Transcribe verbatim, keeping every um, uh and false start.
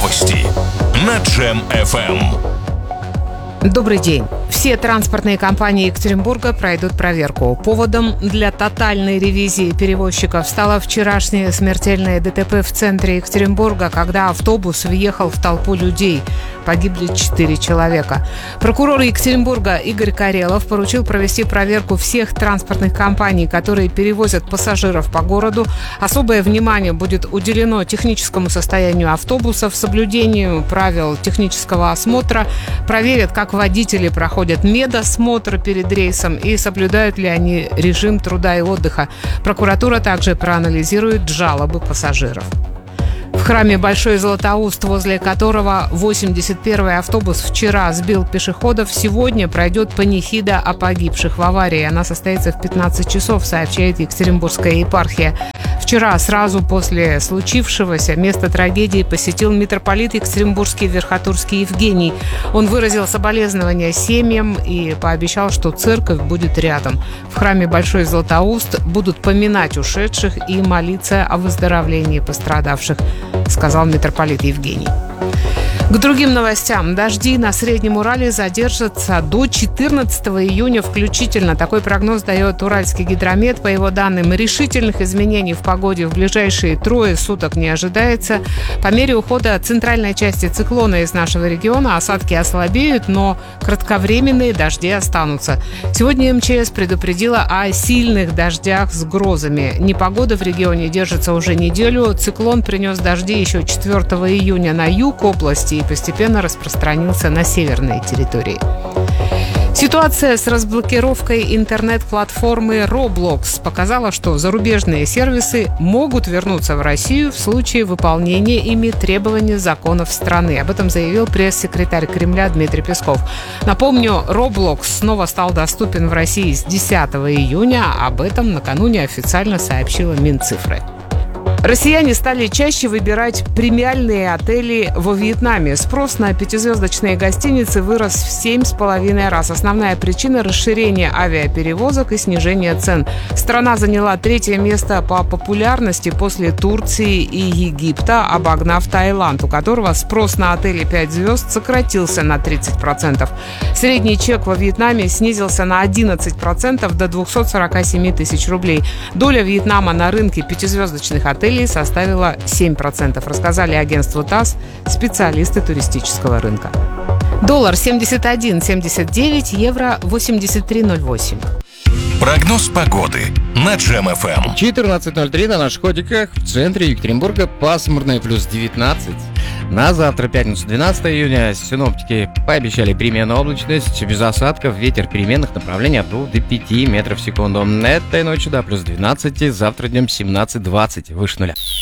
Новости на Джем эф эм. Добрый день. Все транспортные компании Екатеринбурга пройдут проверку. Поводом для тотальной ревизии перевозчиков стало вчерашнее смертельное ДТП в центре Екатеринбурга, когда автобус въехал в толпу людей. Погибли четыре человека. Прокурор Екатеринбурга Игорь Карелов поручил провести проверку всех транспортных компаний, которые перевозят пассажиров по городу. Особое внимание будет уделено техническому состоянию автобусов, соблюдению правил технического осмотра, проверят, как водители проходят медосмотр перед рейсом и соблюдают ли они режим труда и отдыха. Прокуратура также проанализирует жалобы пассажиров. В храме Большой Златоуст, возле которого восемьдесят первый автобус вчера сбил пешеходов, сегодня пройдет панихида о погибших в аварии. Она состоится в пятнадцать часов, сообщает Екатеринбургская епархия. Вчера, сразу после случившегося, место трагедии посетил митрополит Екатеринбургский Верхотурский Евгений. Он выразил соболезнования семьям и пообещал, что церковь будет рядом. В храме Большой Златоуст будут поминать ушедших и молиться о выздоровлении пострадавших, сказал митрополит Евгений. К другим новостям. Дожди на Среднем Урале задержатся до четырнадцатого июня включительно. Такой прогноз дает Уральский гидромет. По его данным, решительных изменений в погоде в ближайшие трое суток не ожидается. По мере ухода центральной части циклона из нашего региона осадки ослабеют, но кратковременные дожди останутся. Сегодня эм че эс предупредила о сильных дождях с грозами. Непогода в регионе держится уже неделю. Циклон принес дожди еще четвертого июня на юг области и постепенно распространился на северные территории. Ситуация с разблокировкой интернет-платформы Roblox показала, что зарубежные сервисы могут вернуться в Россию в случае выполнения ими требований законов страны. Об этом заявил пресс-секретарь Кремля Дмитрий Песков. Напомню, Roblox снова стал доступен в России с десятого июня. Об этом накануне официально сообщила Минцифры. Россияне стали чаще выбирать премиальные отели во Вьетнаме. Спрос на пятизвездочные гостиницы вырос в семь с половиной раз. Основная причина – расширение авиаперевозок и снижение цен. Страна заняла третье место по популярности после Турции и Египта, обогнав Таиланд, у которого спрос на отели пять звезд сократился на тридцать процентов. Средний чек во Вьетнаме снизился на одиннадцать процентов до двухсот сорока семи тысяч рублей. Доля Вьетнама на рынке пятизвездочных отелей составила семь процентов, рассказали агентству ТАСС специалисты туристического рынка. Доллар семьдесят один семьдесят девять, евро восемьдесят три ноль восемь. Прогноз погоды на Джем эф эм. четырнадцать ноль три на наших котиках. В центре Екатеринбурга пасмурно, плюс девятнадцать. На завтра, пятницу, двенадцатого июня, синоптики пообещали переменную облачность, без осадков, ветер переменных направлений от двух до пяти метров в секунду. Этой ночью до плюс двенадцать, завтра днем семнадцать двадцать, выше нуля.